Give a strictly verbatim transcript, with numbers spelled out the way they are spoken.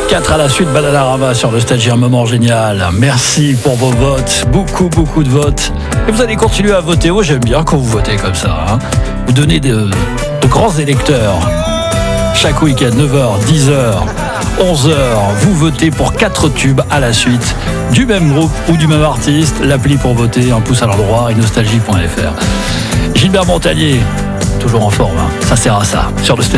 quatre à la suite, Bananarama sur le Nostalgie, un moment génial. Merci pour vos votes, beaucoup, beaucoup de votes. Et vous allez continuer à voter. Moi, j'aime bien quand vous votez comme ça. Hein. Vous donnez de, de grands électeurs. Chaque week-end, neuf heures, dix heures, onze heures, vous votez pour quatre tubes à la suite du même groupe ou du même artiste. L'appli pour voter, un pouce à l'endroit, et nostalgie point f r. Gilbert Montagnier, toujours en forme, hein. Ça sert à ça, sur le Nostalgie.